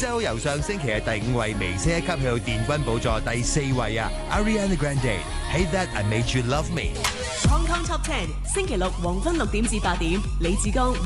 洲由上星期嘅第5位微升一級去到殿軍寶座第4位啊 ！Ariana Grande，Hey That I Made You Love Me。 Hong Kong Top 10，星期六黃昏6點至8點，李志剛。